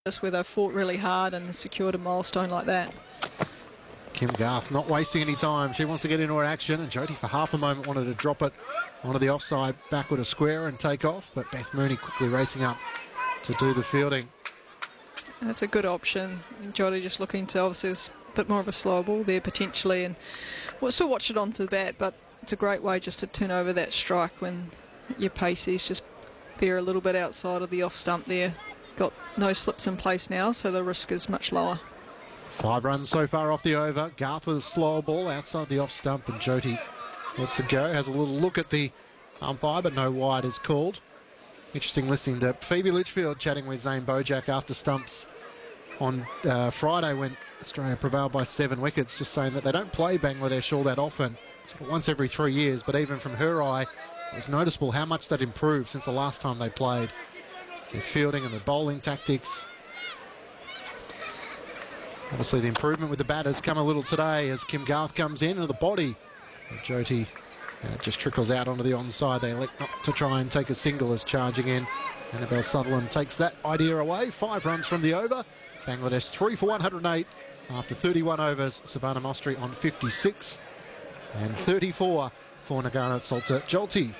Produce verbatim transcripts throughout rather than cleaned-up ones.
this where they've fought really hard and secured a milestone like that. Kim Garth not wasting any time. She wants to get into her action, and Jody for half a moment wanted to drop it onto the offside backward a square and take off, but Beth Mooney quickly racing up to do the fielding. That's a good option. Jody just looking to, obviously there's a bit more of a slow ball there potentially, and we'll still watch it onto the bat, but it's a great way just to turn over that strike when your paceys just veer a little bit outside of the off stump there. Got no slips in place now, so the risk is much lower. Five runs so far off the over. Garth with a slow ball outside the off stump, and Jody lets it go. Has a little look at the umpire, but no wide is called. Interesting listening to Phoebe Litchfield chatting with Zane Bojak after stumps on uh, Friday when Australia prevailed by seven wickets, just saying that they don't play Bangladesh all that often, sort of once every three years, but even from her eye, it was noticeable how much that improved since the last time they played. Their fielding and their bowling tactics. Obviously the improvement with the batters come a little today as Kim Garth comes in into the body. And Jyoti uh, just trickles out onto the onside. They elect not to try and take a single as charging in. Annabelle Sutherland takes that idea away. Five runs from the over. Bangladesh three for one hundred eight after thirty-one overs. Savannah Mostri on fifty-six. And thirty-four for Nagana Salter Jolty.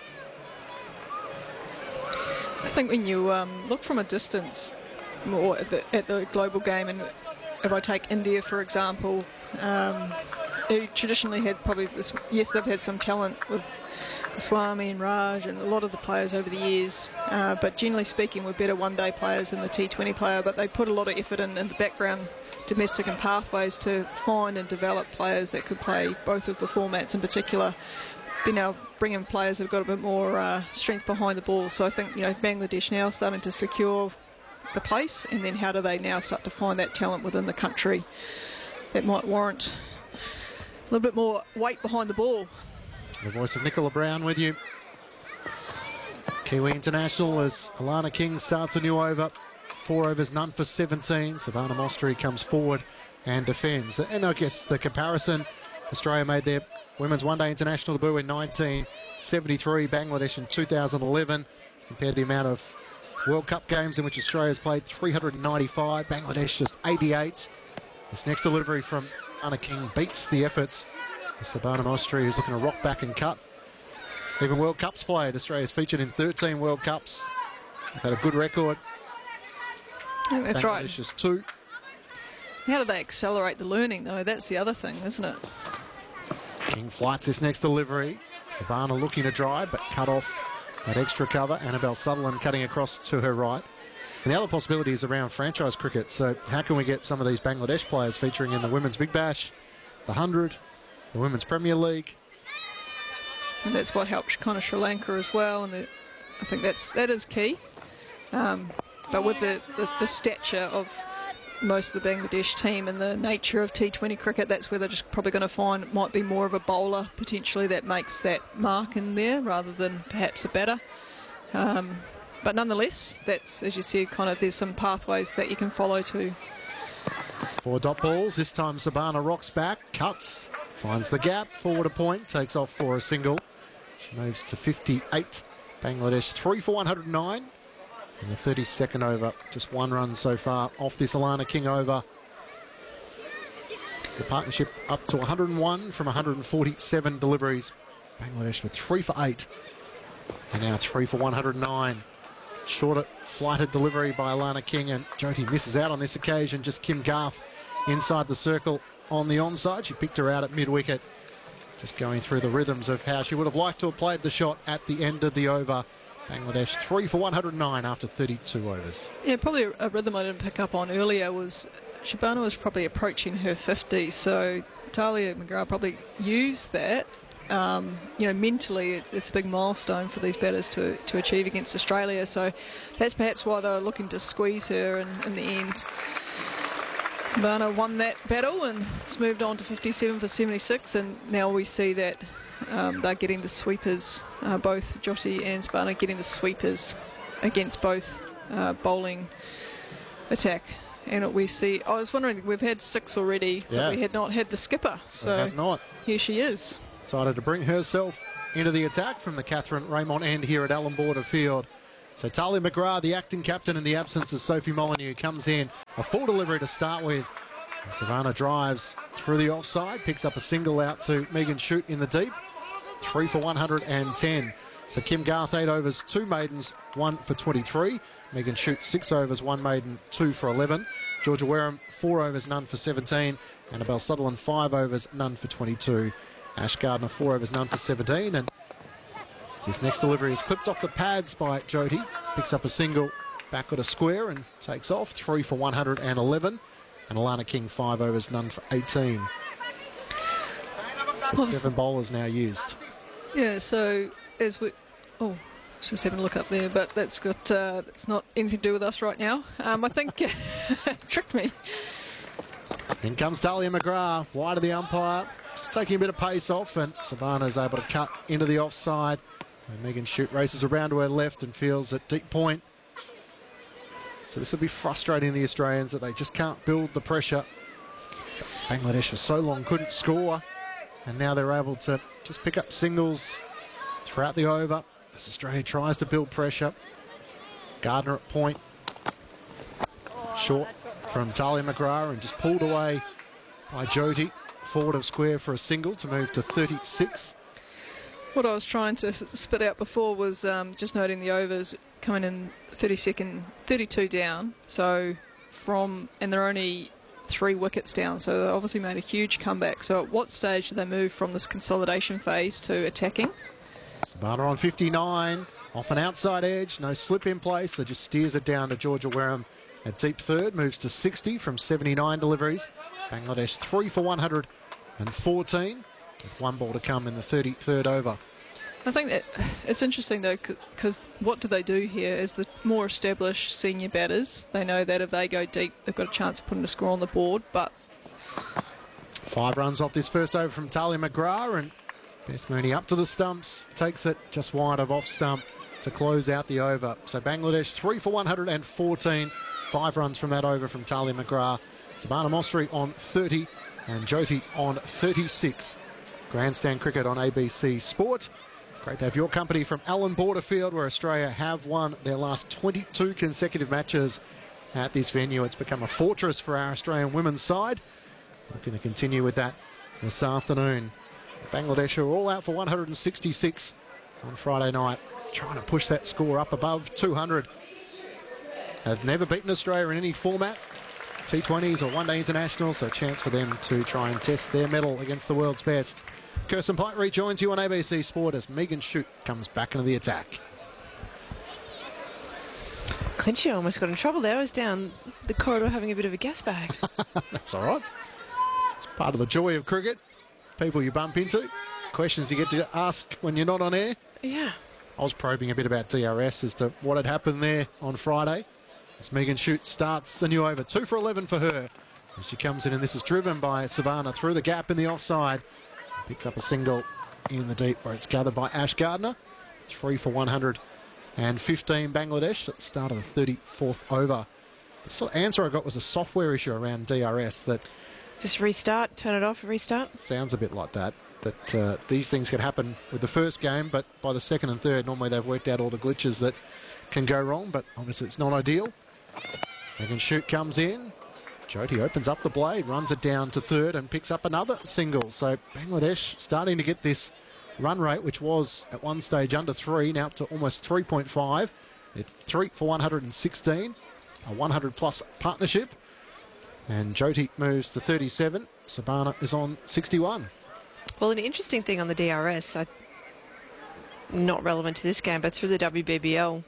I think when you um, look from a distance more at the, at the global game, and if I take India for example, um, who traditionally had probably this, yes, they've had some talent with Swami and Raj and a lot of the players over the years, uh, but generally speaking we're better one day players than the T twenty player, but they put a lot of effort in, in the background, domestic and pathways, to find and develop players that could play both of the formats, in particular be now bringing players that have got a bit more uh, strength behind the ball. So I think, you know, Bangladesh now starting to secure the place, and then how do they now start to find that talent within the country that might warrant a little bit more weight behind the ball. The voice of Nicola Brown with you. Kiwi International as Alana King starts a new over. Four overs, none for seventeen. Savannah Mostri comes forward and defends. And I guess the comparison, Australia made their women's one-day international debut in nineteen seventy-three, Bangladesh in two thousand eleven. Compared the amount of World Cup games in which Australia's played, three hundred ninety-five, Bangladesh just eighty-eight. This next delivery from Anna King beats the efforts of Savannah Mostri, who's looking to rock back and cut. Even World Cups played. Australia's featured in thirteen World Cups. They've had a good record. Yeah, that's Bangladesh right. Bangladesh is two. How do they accelerate the learning, though? That's the other thing, isn't it? King flights this next delivery. Savannah looking to drive, but cut off that extra cover. Annabelle Sutherland cutting across to her right. And the other possibility is around franchise cricket. So how can we get some of these Bangladesh players featuring in the Women's Big Bash, the one hundred, the Women's Premier League? And that's what helps kind of Sri Lanka as well. And the, I think that's that is key. Um, but with the, the, the stature of most of the Bangladesh team and the nature of T twenty cricket, that's where they're just probably going to find it might be more of a bowler potentially that makes that mark in there rather than perhaps a batter. Um, but nonetheless, that's, as you said, kind of there's some pathways that you can follow too. Four dot balls. This time Savannah rocks back, cuts, finds the gap, forward a point, takes off for a single. She moves to fifty-eight. Bangladesh three for one hundred nine. In the thirty-second over, just one run so far off this Alana King over. So the partnership up to one hundred and one from one hundred forty-seven deliveries. Bangladesh with three for eight. And now three for one hundred nine. Shorter flighted delivery by Alana King, and Jyoti misses out on this occasion. Just Kim Garth inside the circle on the onside. She picked her out at mid-wicket. Just going through the rhythms of how she would have liked to have played the shot at the end of the over. Bangladesh three for one hundred nine after thirty-two overs. Yeah, probably a, a rhythm I didn't pick up on earlier was Shabana was probably approaching her fifty, so Talia McGrath probably used that. Um, you know, mentally it, it's a big milestone for these batters to to achieve against Australia, so that's perhaps why they're looking to squeeze her, and in the end Shabana won that battle and it's moved on to fifty-seven for seventy-six, and now we see that Um, they're getting the sweepers, uh, both Jyoti and Shabana getting the sweepers against both uh, bowling attack. And we see, I was wondering, we've had six already, yeah. but we had not had the skipper. So not. Here she is. Decided to bring herself into the attack from the Catherine Raymond end here at Allan Border Field. So Talia McGrath, the acting captain in the absence of Sophie Molyneux, comes in. A full delivery to start with. And Savannah drives through the offside, picks up a single out to Megan Shute in the deep. Three for one hundred ten. So Kim Garth, eight overs, two maidens, one for twenty-three. Megan Shute, six overs, one maiden, two for eleven. Georgia Wareham, four overs, none for seventeen. Annabelle Sutherland, five overs, none for twenty-two. Ash Gardner, four overs, none for seventeen. And this next delivery is clipped off the pads by Jyoti. Picks up a single, back at a square and takes off. Three for one hundred eleven. And Alana King, five overs, none for eighteen. So seven bowlers now used. Yeah, so as we... Oh, just having a look up there, but that's got uh, that's not anything to do with us right now. Um, I think tricked me. In comes Talia McGrath, wide of the umpire, just taking a bit of pace off, and Savannah is able to cut into the offside. And Megan Shute races around to her left and feels at deep point. So this will be frustrating the Australians that they just can't build the pressure. Bangladesh for so long couldn't score, and now they're able to just pick up singles throughout the over as Australia tries to build pressure. Gardner at point. Short from Talia McGrath and just pulled away by Jyoti. Forward of square for a single to move to thirty-six. What I was trying to spit out before was um, just noting the overs coming in thirty-second, thirty-two down. So from, and they're only three wickets down, so they obviously made a huge comeback. So at what stage do they move from this consolidation phase to attacking? Savannah on fifty-nine, off an outside edge, no slip in place, so just steers it down to Georgia Wareham at deep third, moves to sixty from seventy-nine deliveries. Bangladesh three for one hundred fourteen, with one ball to come in the thirty-third over. I think that it's interesting though, because what do they do here is the more established senior batters, they know that if they go deep, they've got a chance of putting a score on the board, but... Five runs off this first over from Talia McGrath, and Beth Mooney up to the stumps, takes it just wide of off stump to close out the over. So Bangladesh three for one hundred fourteen, five runs from that over from Talia McGrath. Savannah Mostri on thirty and Jyoti on thirty-six. Grandstand cricket on A B C Sport. Great to have your company from Allan Border Field, where Australia have won their last twenty-two consecutive matches at this venue. It's become a fortress for our Australian women's side. We're going to continue with that this afternoon. Bangladesh are all out for one hundred sixty-six on Friday night, trying to push that score up above two hundred. Have never beaten Australia in any format, T twenties or one-day internationals, so a chance for them to try and test their mettle against the world's best. Kirsten Pike rejoins you on A B C Sport as Megan Shute comes back into the attack. Clinchy almost got in trouble there. I was down the corridor having a bit of a gas bag. That's all right. It's part of the joy of cricket. People you bump into, questions you get to ask when you're not on air. Yeah. I was probing a bit about D R S as to what had happened there on Friday. As Megan Shute starts a new over, two for eleven for her. As she comes in, and this is driven by Savannah through the gap in the offside. Picks up a single in the deep where it's gathered by Ash Gardner. Three for one hundred fifteen Bangladesh at the start of the thirty-fourth over. The sort of answer I got was a software issue around D R S that... Just restart, turn it off, restart. Sounds a bit like that. That uh, these things can happen with the first game, but by the second and third, normally they've worked out all the glitches that can go wrong, but obviously it's not ideal. Megan Shute comes in. Jyoti opens up the blade, runs it down to third and picks up another single. So Bangladesh starting to get this run rate, which was at one stage under three, now up to almost three point five. It's three for one hundred sixteen, a one hundred plus partnership. And Jyoti moves to thirty-seven. Savannah is on sixty-one. Well, an interesting thing on the D R S, I, not relevant to this game, but through the W B B L.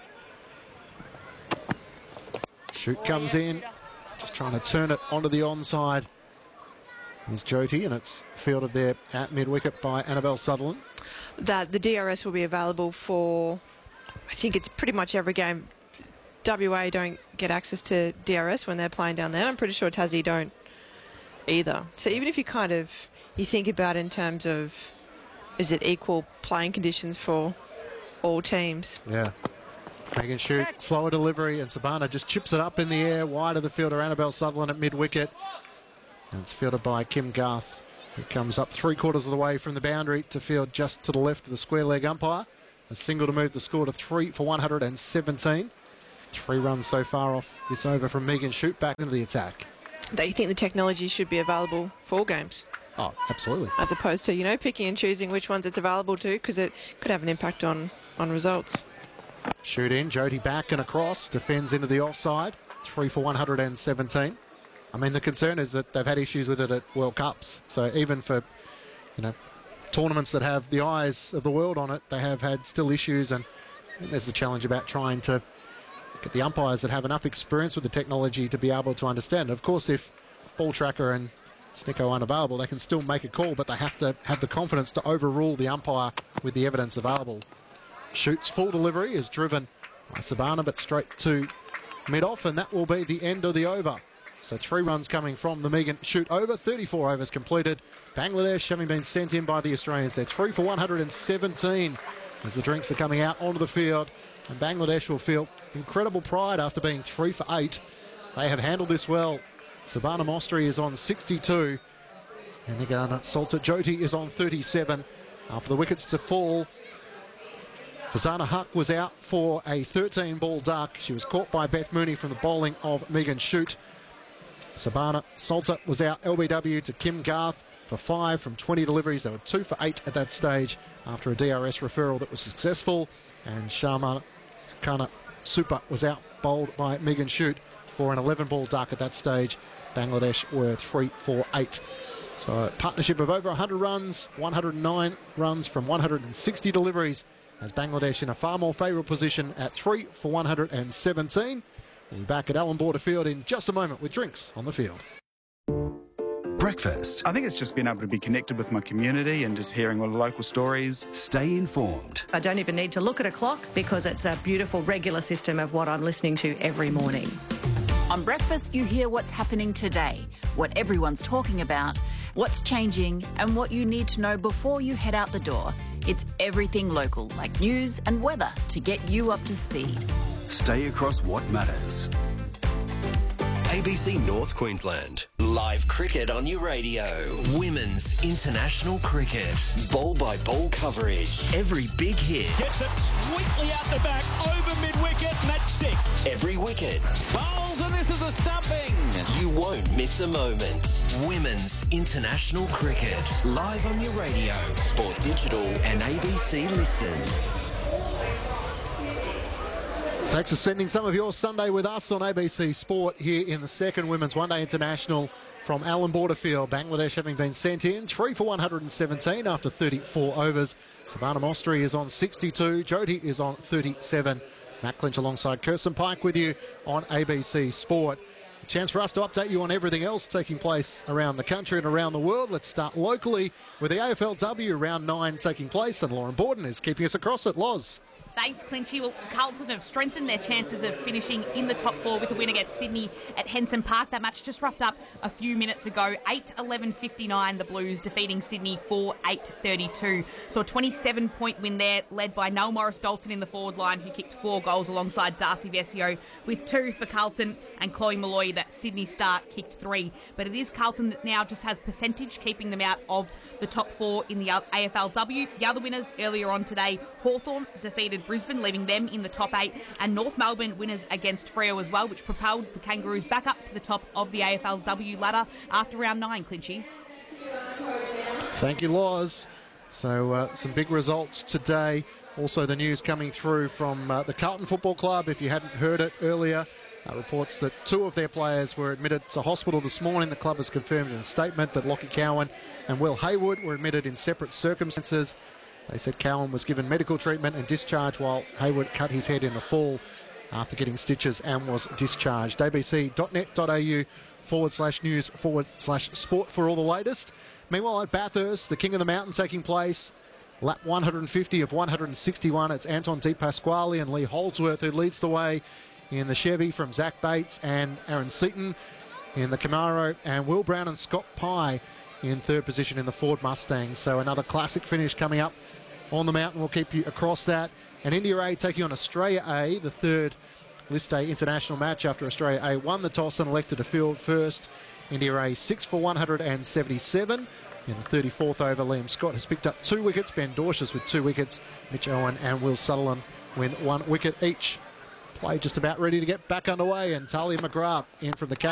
Shute comes in, just trying to turn it onto the onside. Here's Jyoti, and it's fielded there at mid-wicket by Annabelle Sutherland. That the D R S will be available for, I think it's pretty much every game. W A don't get access to D R S when they're playing down there. I'm pretty sure Tassie don't either. So even if you kind of, you think about in terms of, is it equal playing conditions for all teams? Yeah. Megan Shute, slower delivery, and Savannah just chips it up in the air, wide of the fielder, Annabelle Sutherland at mid-wicket. And it's fielded by Kim Garth, who comes up three quarters of the way from the boundary to field just to the left of the square leg umpire. A single to move the score to three for one hundred seventeen. Three runs so far off this over from Megan Shute back into the attack. Do you think the technology should be available for all games? Oh, absolutely. As opposed to, you know, picking and choosing which ones it's available to, because it could have an impact on, on results. Shoot in, Jody back and across, defends into the offside. Three for one hundred seventeen. I mean, the concern is that they've had issues with it at World Cups. So even for, you know, tournaments that have the eyes of the world on it, they have had still issues. And there's the challenge about trying to get the umpires that have enough experience with the technology to be able to understand. Of course, if Ball Tracker and Snicko aren't available, they can still make a call, but they have to have the confidence to overrule the umpire with the evidence available. Shute's full delivery is driven by Sabana, but straight to mid-off, and that will be the end of the over. So three runs coming from the Megan Shute over, thirty-four overs completed. Bangladesh having been sent in by the Australians. They're three for one hundred seventeen as the drinks are coming out onto the field. And Bangladesh will feel incredible pride after being three for eight. They have handled this well. Sabana Mostri is on sixty-two. And Nigana Salter Jyoti is on thirty-seven. After the wickets to fall, Fazana Huck was out for a thirteen ball duck. She was caught by Beth Mooney from the bowling of Megan Shute. Sabana Salter was out L B W to Kim Garth for five from twenty deliveries. They were two for eight at that stage after a D R S referral that was successful. And Sharma Kana Super was out bowled by Megan Shute for an eleven ball duck at that stage. Bangladesh were three for eight. So a partnership of over one hundred runs, one hundred nine runs from one hundred sixty deliveries, as Bangladesh in a far more favourable position at three for one hundred seventeen. We'll be back at Allan Border Field in just a moment with drinks on the field. Breakfast. I think it's just being able to be connected with my community and just hearing all the local stories. Stay informed. I don't even need to look at a clock because it's a beautiful regular system of what I'm listening to every morning. On Breakfast, you hear what's happening today, what everyone's talking about, what's changing, and what you need to know before you head out the door. It's everything local, like news and weather, to get you up to speed. Stay across what matters. A B C North Queensland. Live cricket on your radio. Women's international cricket. Ball by ball coverage. Every big hit. Gets it sweetly out the back, over mid-wicket, and that's six. Every wicket. Bowls, and this is a stumping. You won't miss a moment. Women's international cricket. Live on your radio, Sport Digital, and A B C Listen. Thanks for spending some of your Sunday with us on A B C Sport here in the second Women's One Day International from Allan Border Field. Bangladesh having been sent in, three for one hundred seventeen after thirty-four overs. Sabana Mostri is on sixty-two, Jody is on thirty-seven. Matt Clinch alongside Kirsten Pike with you on A B C Sport. A chance for us to update you on everything else taking place around the country and around the world. Let's start locally with the A F L W round nine taking place, and Lauren Borden is keeping us across it. Loz. Thanks, Clinchy. Well, Carlton have strengthened their chances of finishing in the top four with a win against Sydney at Henson Park. That match just wrapped up a few minutes ago. eight eleven fifty-nine, the Blues defeating Sydney four eight thirty-two. So a twenty-seven point win there, led by Noel Morris-Dalton in the forward line, who kicked four goals alongside Darcy Vesio with two for Carlton, and Chloe Malloy, that Sydney star, kicked three. But it is Carlton that now just has percentage, keeping them out of the top four in the A F L W. The other winners earlier on today, Hawthorn defeated Brisbane, leaving them in the top eight, and North Melbourne winners against Freo as well, which propelled the Kangaroos back up to the top of the A F L W ladder after round nine, Clinchy. Thank you, Loz. So uh, some big results today. Also the news coming through from uh, the Carlton Football Club, if you hadn't heard it earlier. Uh, reports that two of their players were admitted to hospital this morning. The club has confirmed in a statement that Lockie Cowan and Will Hayward were admitted in separate circumstances. They said Cowan was given medical treatment and discharged, while Hayward cut his head in a fall after getting stitches and was discharged. abc.net.au forward slash news forward slash sport for all the latest. Meanwhile, at Bathurst, the King of the Mountain taking place. Lap one hundred fifty of one hundred sixty-one. It's Anton De Pasquale and Lee Holdsworth who leads the way in the Chevy from Zach Bates and Aaron Seaton in the Camaro, and Will Brown and Scott Pye in third position in the Ford Mustang. So another classic finish coming up on the mountain. We'll keep you across that. And India A taking on Australia A, the third List A international match after Australia A won the toss and elected to field first. India A six for one hundred seventy-seven. In the thirty-fourth over, Liam Scott has picked up two wickets. Ben Dorshas with two wickets. Mitch Owen and Will Sutherland with one wicket each. Play just about ready to get back underway, and Talia McGrath in from the captain.